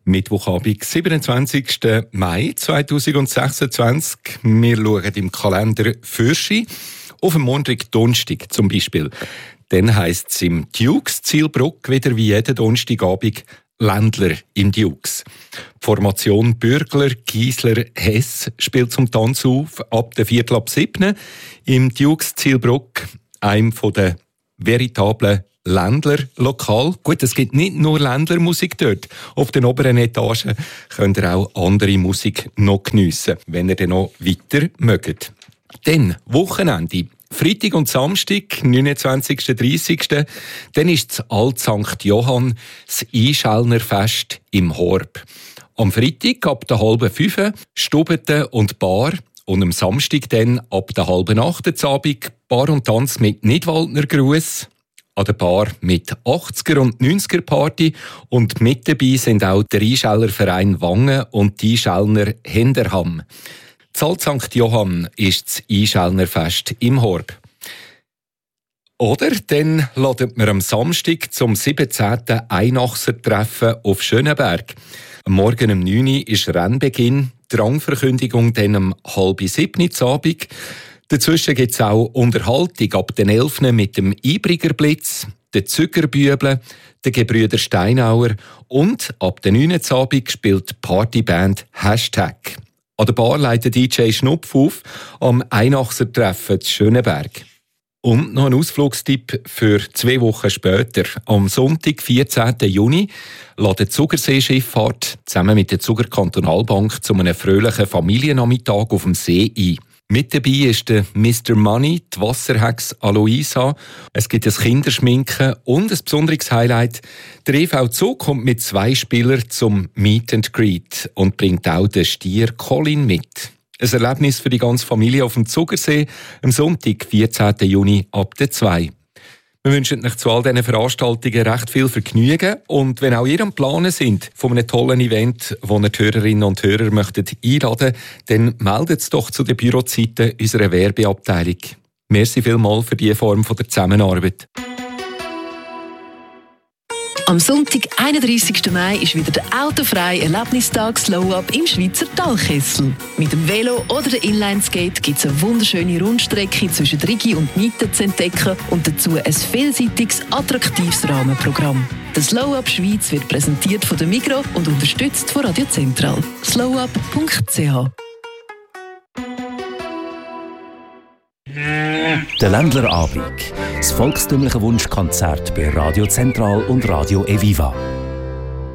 Mittwochabend, 27. Mai 2026. Wir schauen im Kalender Fürschi auf den Montag, Donnerstag zum Beispiel. Dann heisst es im Dukes Zielbruck wieder wie jeden Donnerstagabend Ländler im Dukes. Die Formation Bürgler, Giesler, Hess spielt zum Tanz auf ab der 6:45 im Dukes Zielbruck, einem der veritablen Ländlerlokal. Gut, es gibt nicht nur Ländlermusik dort. Auf den oberen Etagen könnt ihr auch andere Musik noch geniessen, wenn ihr dann noch weiter mögt. Dann Wochenende. Freitag und Samstag, 29. 30. Dann ist das Alt St. Johann, das Einschellnerfest im Horb. Am Freitag ab der 4:30 Stubete und Bar. Und am Samstag dann ab der 7:30 Abend Bar und Tanz mit Nidwaldner Gruß. An der Bar mit 80er- und 90er-Party. Und mit dabei sind auch der Einschellerverein Wangen und die Einschellner Henderham. Das Alt St. Johann ist das Einschellnerfest im Horb. Oder dann laden wir am Samstag zum 17. Einachser-Treffen auf Schöneberg. Am Morgen um 9 Uhr ist Rennbeginn, die Rangverkündigung dann um 6:30 Abend. Dazwischen gibt es auch Unterhaltung ab den 11 mit dem Ibrigerblitz, den Züggerbübeln, den Gebrüder Steinauer und ab den 9 Abend spielt die Partyband #. An der Bar leitet DJ Schnupf auf am Einachser-Treffen zu Schöneberg. Und noch ein Ausflugstipp für 2 Wochen später. Am Sonntag, 14. Juni, lädt die Zugersee-Schifffahrt zusammen mit der Zuger Kantonalbank zu einem fröhlichen Familiennachmittag auf dem See ein. Mit dabei ist der Mr. Money, die Wasserhex Aloisa. Es gibt ein Kinderschminken und ein besonderes Highlight. Der EV Zug kommt mit 2 Spielern zum Meet and Greet und bringt auch den Stier Colin mit. Ein Erlebnis für die ganze Familie auf dem Zugersee am Sonntag, 14. Juni ab der 2. Wir wünschen euch zu all diesen Veranstaltungen recht viel Vergnügen. Und wenn auch ihr am Planen sind von einem tollen Event, wo ihr die Hörerinnen und Hörer möchtet einladen, dann meldet es doch zu den Bürozeiten unserer Werbeabteilung. Merci vielmals für diese Form der Zusammenarbeit. Am Sonntag, 31. Mai, ist wieder der autofreie Erlebnistag Slow-Up im Schweizer Talkessel. Mit dem Velo oder der Inlineskate gibt es eine wunderschöne Rundstrecke zwischen Rigi und Nieten zu entdecken und dazu ein vielseitiges, attraktives Rahmenprogramm. Der Slow-Up Schweiz wird präsentiert von der Migros und unterstützt von Radio Zentral. slowup.ch. Der Ländlerabend. Das volkstümliche Wunschkonzert bei Radio Zentral und Radio Eviva.